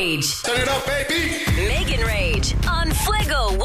Rage. Turn it up, baby. Megan Rage on Fuego